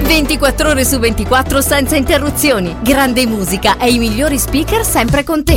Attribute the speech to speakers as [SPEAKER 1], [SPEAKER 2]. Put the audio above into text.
[SPEAKER 1] 24 ore su 24 senza interruzioni. Grande musica e i migliori speaker sempre con te.